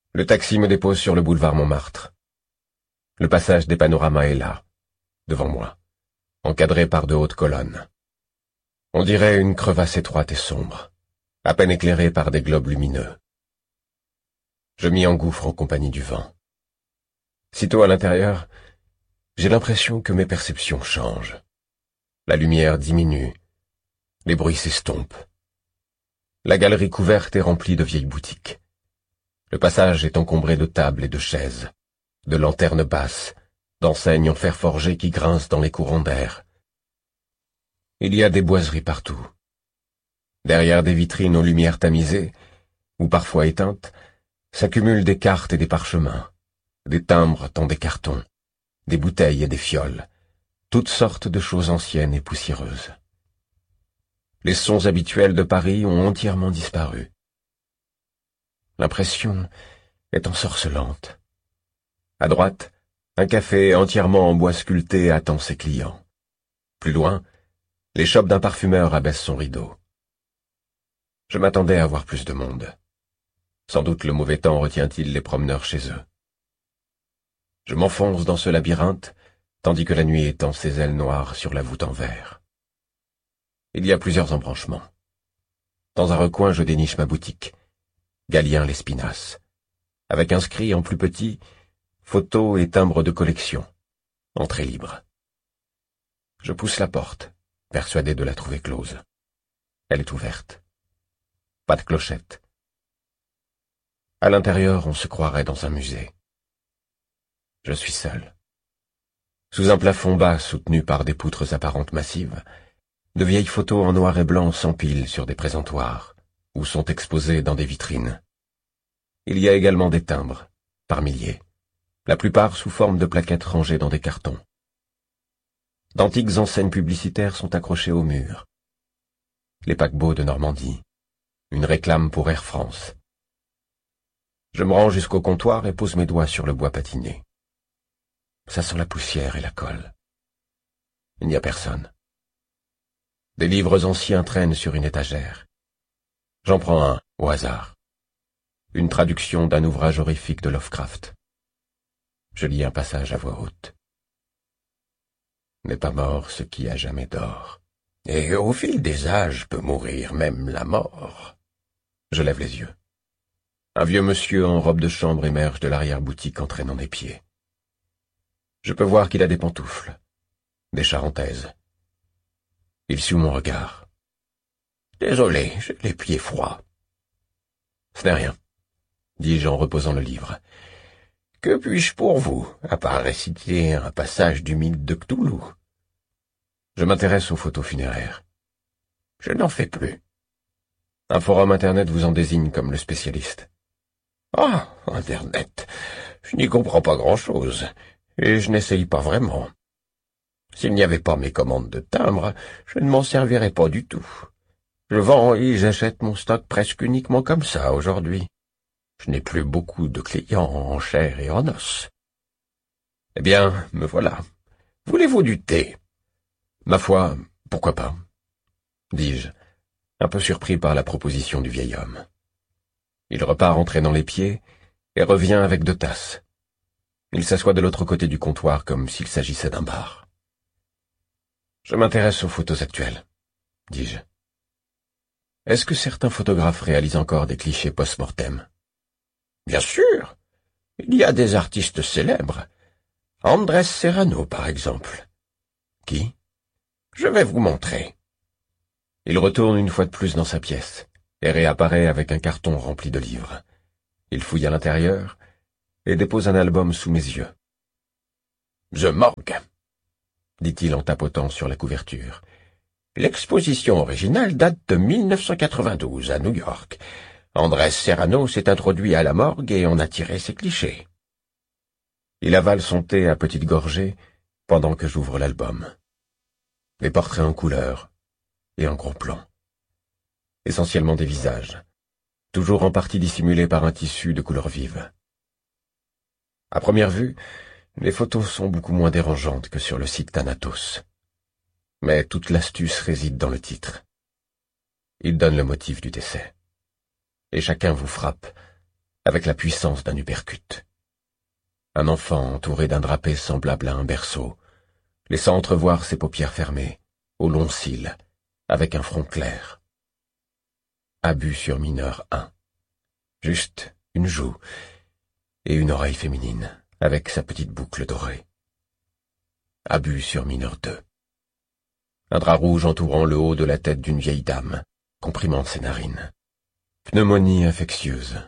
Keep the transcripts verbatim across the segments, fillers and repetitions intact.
Le taxi me dépose sur le boulevard Montmartre. Le passage des panoramas est là, devant moi, encadré par de hautes colonnes. On dirait une crevasse étroite et sombre, à peine éclairée par des globes lumineux. Je m'y engouffre en compagnie du vent. Sitôt à l'intérieur, j'ai l'impression que mes perceptions changent. La lumière diminue, les bruits s'estompent. La galerie couverte est remplie de vieilles boutiques. Le passage est encombré de tables et de chaises, de lanternes basses, d'enseignes en fer forgé qui grincent dans les courants d'air. Il y a des boiseries partout. Derrière des vitrines aux lumières tamisées, ou parfois éteintes, s'accumulent des cartes et des parchemins, des timbres dans des cartons, des bouteilles et des fioles, toutes sortes de choses anciennes et poussiéreuses. Les sons habituels de Paris ont entièrement disparu. L'impression est ensorcelante. À droite, un café entièrement en bois sculpté attend ses clients. Plus loin, l'échoppe d'un parfumeur abaisse son rideau. Je m'attendais à voir plus de monde. Sans doute le mauvais temps retient-il les promeneurs chez eux. Je m'enfonce dans ce labyrinthe, tandis que la nuit étend ses ailes noires sur la voûte en verre. Il y a plusieurs embranchements. Dans un recoin, je déniche ma boutique, Galien l'Espinasse, avec inscrit en plus petit « Photos et timbres de collection, entrée libre ». Je pousse la porte, persuadé de la trouver close. Elle est ouverte. Pas de clochette. À l'intérieur, on se croirait dans un musée. Je suis seul. Sous un plafond bas soutenu par des poutres apparentes massives, de vieilles photos en noir et blanc s'empilent sur des présentoirs, ou sont exposées dans des vitrines. Il y a également des timbres, par milliers, la plupart sous forme de plaquettes rangées dans des cartons. D'antiques enseignes publicitaires sont accrochées au mur. Les paquebots de Normandie, une réclame pour Air France. Je me rends jusqu'au comptoir et pose mes doigts sur le bois patiné. Ça sent la poussière et la colle. Il n'y a personne. Des livres anciens traînent sur une étagère. J'en prends un, au hasard. Une traduction d'un ouvrage horrifique de Lovecraft. Je lis un passage à voix haute. N'est pas mort ce qui a jamais dort. Et au fil des âges peut mourir même la mort. Je lève les yeux. Un vieux monsieur en robe de chambre émerge de l'arrière-boutique entraînant des pieds. Je peux voir qu'il a des pantoufles, des charentaises. Il suit mon regard. Désolé, j'ai les pieds froids. Ce n'est rien, dis-je en reposant le livre. Que puis-je pour vous, à part réciter un passage du mythe de Cthulhu? Je m'intéresse aux photos funéraires. Je n'en fais plus. Un forum Internet vous en désigne comme le spécialiste. Ah, Internet, je n'y comprends pas grand-chose, et je n'essaye pas vraiment. S'il n'y avait pas mes commandes de timbres, je ne m'en servirais pas du tout. Je vends et j'achète mon stock presque uniquement comme ça aujourd'hui. Je n'ai plus beaucoup de clients en chair et en os. Eh bien, me voilà. Voulez-vous du thé? Ma foi, pourquoi pas, dis-je, un peu surpris par la proposition du vieil homme. Il repart entraînant les pieds et revient avec deux tasses. Il s'assoit de l'autre côté du comptoir comme s'il s'agissait d'un bar. Je m'intéresse aux photos actuelles, dis-je. Est-ce que certains photographes réalisent encore des clichés post-mortem? Bien sûr. Il y a des artistes célèbres. Andrés Serrano, par exemple. Qui? Je vais vous montrer. Il retourne une fois de plus dans sa pièce et réapparaît avec un carton rempli de livres. Il fouille à l'intérieur et dépose un album sous mes yeux. « The Morgue », dit-il en tapotant sur la couverture. « L'exposition originale date de mille neuf cent quatre-vingt-douze à New York. Andrés Serrano s'est introduit à la morgue et en a tiré ses clichés. » Il avale son thé à petites gorgées pendant que j'ouvre l'album. Des portraits en couleur et en gros plan. Essentiellement des visages, toujours en partie dissimulés par un tissu de couleur vive. À première vue, les photos sont beaucoup moins dérangeantes que sur le site Thanatos. Mais toute l'astuce réside dans le titre. Il donne le motif du décès. Et chacun vous frappe avec la puissance d'un uppercut. Un enfant entouré d'un drapé semblable à un berceau, laissant entrevoir ses paupières fermées, aux longs cils, avec un front clair. Abus sur mineur un. Juste une joue et une oreille féminine, avec sa petite boucle dorée. Abus sur mineur deux. Un drap rouge entourant le haut de la tête d'une vieille dame, comprimant ses narines. Pneumonie infectieuse.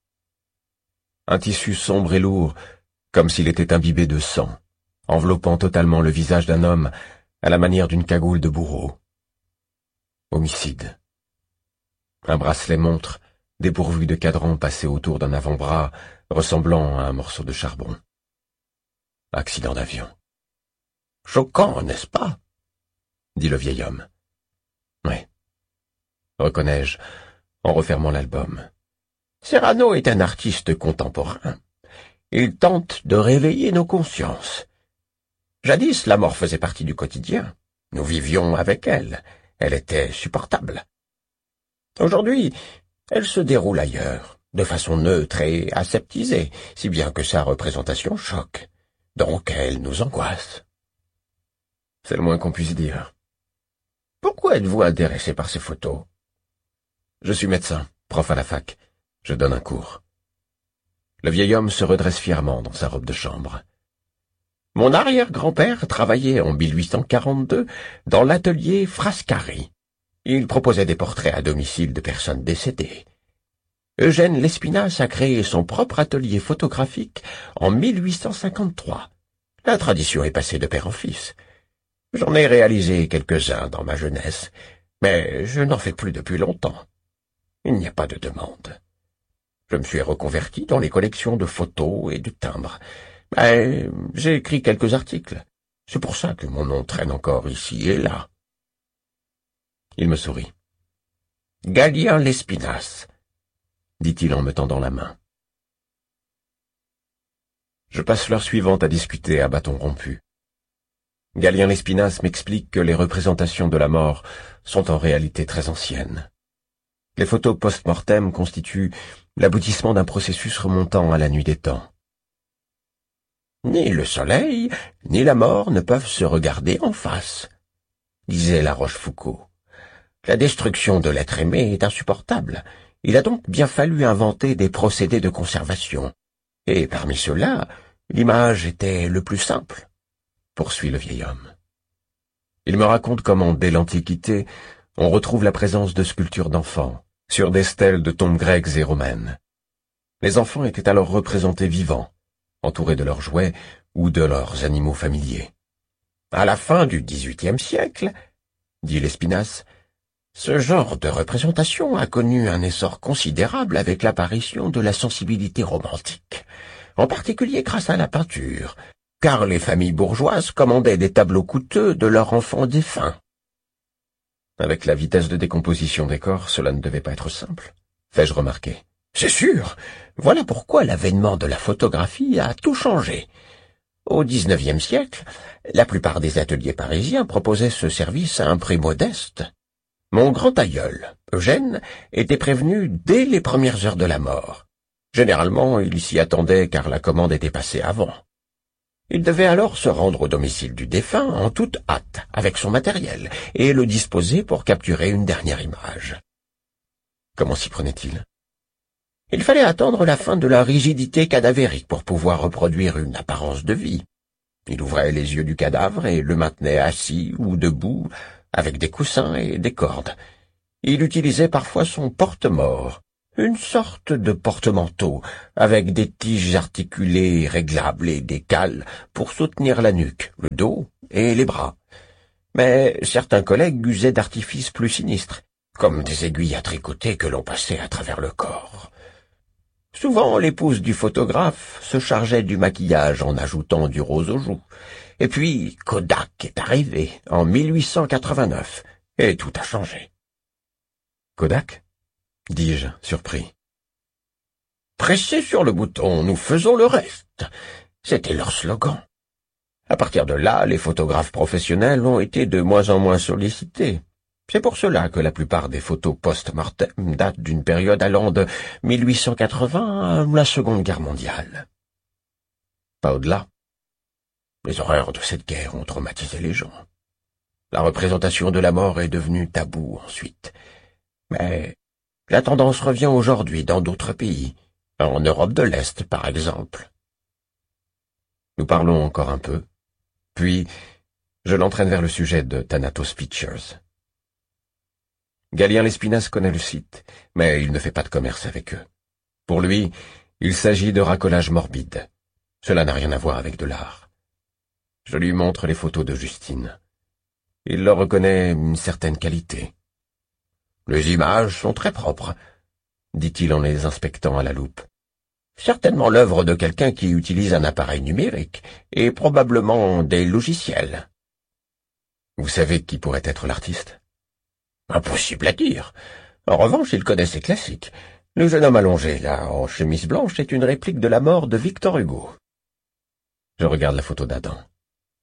Un tissu sombre et lourd, comme s'il était imbibé de sang, enveloppant totalement le visage d'un homme à la manière d'une cagoule de bourreau. Homicide. Un bracelet montre, dépourvu de cadran passé autour d'un avant-bras, ressemblant à un morceau de charbon. Accident d'avion. Choquant, n'est-ce pas? Dit le vieil homme. Oui, reconnais-je, en refermant l'album. Serrano est un artiste contemporain. Il tente de réveiller nos consciences. Jadis, la mort faisait partie du quotidien. Nous vivions avec elle. Elle était supportable. Aujourd'hui, elle se déroule ailleurs, de façon neutre et aseptisée, si bien que sa représentation choque. Donc elle nous angoisse. C'est le moins qu'on puisse dire. Pourquoi êtes-vous intéressé par ces photos? Je suis médecin, prof à la fac. Je donne un cours. Le vieil homme se redresse fièrement dans sa robe de chambre. Mon arrière-grand-père travaillait en mille huit cent quarante-deux dans l'atelier Frascari. Il proposait des portraits à domicile de personnes décédées. Eugène Lespinasse a créé son propre atelier photographique en mille huit cent cinquante-trois. La tradition est passée de père en fils. J'en ai réalisé quelques-uns dans ma jeunesse, mais je n'en fais plus depuis longtemps. Il n'y a pas de demande. Je me suis reconverti dans les collections de photos et de timbres. Mais j'ai écrit quelques articles. C'est pour ça que mon nom traîne encore ici et là. Il me sourit. Gallien Lespinasse, dit-il en me tendant la main. Je passe l'heure suivante à discuter à bâton rompu. Gallien Lespinasse m'explique que les représentations de la mort sont en réalité très anciennes. Les photos post-mortem constituent l'aboutissement d'un processus remontant à la nuit des temps. Ni le soleil, ni la mort ne peuvent se regarder en face, disait La Rochefoucauld. La destruction de l'être aimé est insupportable. Il a donc bien fallu inventer des procédés de conservation. Et parmi ceux-là, l'image était le plus simple, poursuit le vieil homme. Il me raconte comment, dès l'Antiquité, on retrouve la présence de sculptures d'enfants, sur des stèles de tombes grecques et romaines. Les enfants étaient alors représentés vivants, entourés de leurs jouets ou de leurs animaux familiers. À la fin du dix-huitième siècle, dit Lespinasse, ce genre de représentation a connu un essor considérable avec l'apparition de la sensibilité romantique, en particulier grâce à la peinture, car les familles bourgeoises commandaient des tableaux coûteux de leurs enfants défunts. Avec la vitesse de décomposition des corps, cela ne devait pas être simple, fais-je remarquer. C'est sûr. Voilà pourquoi l'avènement de la photographie a tout changé. Au dix-neuvième siècle, la plupart des ateliers parisiens proposaient ce service à un prix modeste. Mon grand-aïeul, Eugène, était prévenu dès les premières heures de la mort. Généralement, il s'y attendait car la commande était passée avant. Il devait alors se rendre au domicile du défunt en toute hâte, avec son matériel, et le disposer pour capturer une dernière image. Comment s'y prenait-il? Il fallait attendre la fin de la rigidité cadavérique pour pouvoir reproduire une apparence de vie. Il ouvrait les yeux du cadavre et le maintenait assis ou debout, avec des coussins et des cordes. Il utilisait parfois son porte-mort, une sorte de porte-manteau, avec des tiges articulées réglables et des cales pour soutenir la nuque, le dos et les bras. Mais certains collègues usaient d'artifices plus sinistres, comme des aiguilles à tricoter que l'on passait à travers le corps. Souvent, l'épouse du photographe se chargeait du maquillage en ajoutant du rose aux joues. Et puis, Kodak est arrivé en mille huit cent quatre-vingt-neuf, et tout a changé. Kodak? Dis-je, surpris. Pressez sur le bouton, nous faisons le reste. C'était leur slogan. À partir de là, les photographes professionnels ont été de moins en moins sollicités. C'est pour cela que la plupart des photos post-mortem datent d'une période allant de mille huit cent quatre-vingts à la Seconde Guerre mondiale. Pas au-delà. Les horreurs de cette guerre ont traumatisé les gens. La représentation de la mort est devenue taboue ensuite. Mais la tendance revient aujourd'hui dans d'autres pays, en Europe de l'Est par exemple. Nous parlons encore un peu, puis je l'entraîne vers le sujet de Thanatos Pictures. Galien Lespinasse connaît le site, mais il ne fait pas de commerce avec eux. Pour lui, il s'agit de racolage morbide. Cela n'a rien à voir avec de l'art. Je lui montre les photos de Justine. Il leur reconnaît une certaine qualité. « Les images sont très propres », dit-il en les inspectant à la loupe. « Certainement l'œuvre de quelqu'un qui utilise un appareil numérique, et probablement des logiciels. » Vous savez qui pourrait être l'artiste ? Impossible à dire. En revanche, il connaît ses classiques. Le jeune homme allongé, là, en chemise blanche, est une réplique de la mort de Victor Hugo. Je regarde la photo d'Adam. Pardon ?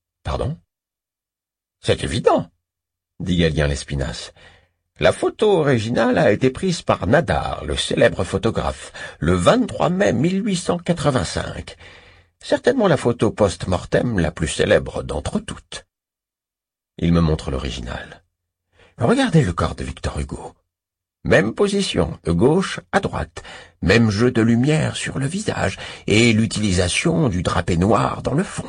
C'est évident, dit Galien Lespinasse. La photo originale a été prise par Nadar, le célèbre photographe, le vingt-trois mai mille huit cent quatre-vingt-cinq. Certainement la photo post-mortem la plus célèbre d'entre toutes. Il me montre l'original. Regardez le corps de Victor Hugo. Même position, de gauche à droite, même jeu de lumière sur le visage, et l'utilisation du drapé noir dans le fond.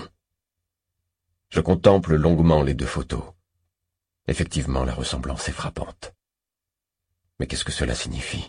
Je contemple longuement les deux photos. Effectivement, la ressemblance est frappante. Mais qu'est-ce que cela signifie?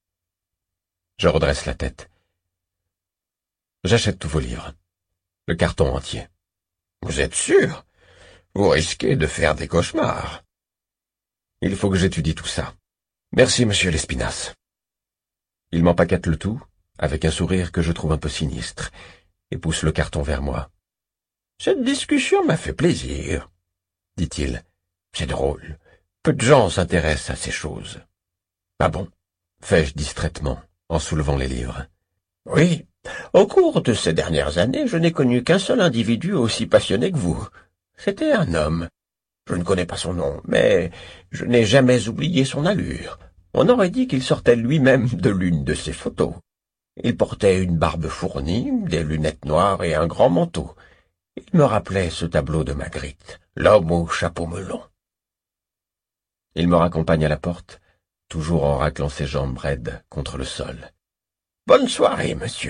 Je redresse la tête. J'achète tous vos livres. Le carton entier. Vous êtes sûr? Vous risquez de faire des cauchemars. Il faut que j'étudie tout ça. Merci, monsieur Lespinasse. Il m'empaquette le tout, avec un sourire que je trouve un peu sinistre, et pousse le carton vers moi. Cette discussion m'a fait plaisir, dit-il. C'est drôle. Peu de gens s'intéressent à ces choses. Ah bon? Fais-je distraitement, en soulevant les livres. Oui. Au cours de ces dernières années, je n'ai connu qu'un seul individu aussi passionné que vous. C'était un homme. Je ne connais pas son nom, mais je n'ai jamais oublié son allure. On aurait dit qu'il sortait lui-même de l'une de ses photos. Il portait une barbe fournie, des lunettes noires et un grand manteau. Il me rappelait ce tableau de Magritte, l'homme au chapeau melon. Il me raccompagne à la porte, toujours en raclant ses jambes raides contre le sol. « Bonne soirée, monsieur. »